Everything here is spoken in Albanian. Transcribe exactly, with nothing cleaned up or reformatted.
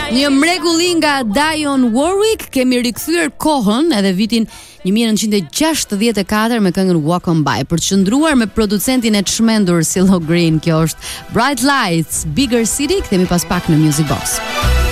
Një mrekulli nga Dionne Warwick, kemi rikthyer kohën edhe vitin nineteen sixty-four me këngën Walk On By, për të qëndruar me producentin e çmendur CeeLo Green. Kjo është Bright Lights, Bigger City, kthehemi pas pak në Music Box.